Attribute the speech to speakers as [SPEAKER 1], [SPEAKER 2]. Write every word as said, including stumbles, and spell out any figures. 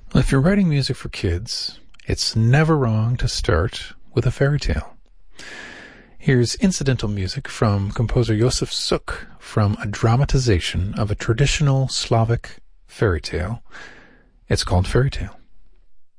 [SPEAKER 1] Well, if you're writing music for kids, it's never wrong to start with a fairy tale. Here's incidental music from composer Josef Suk from a dramatization of a traditional Slavic fairy tale. It's called Fairy Tale.